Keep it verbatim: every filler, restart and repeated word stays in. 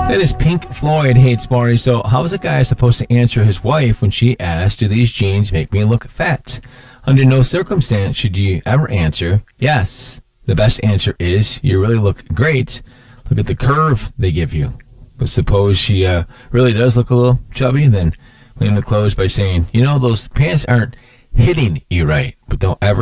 That is Pink Floyd, Hey It's Marty. So how is a guy supposed to answer his wife when she asks, do these jeans make me look fat? Under no circumstance should you ever answer, yes. The best answer is, you really look great. Look at the curve they give you. But suppose she uh, really does look a little chubby, then leave the clothes by saying, you know, those pants aren't hitting you right, but don't ever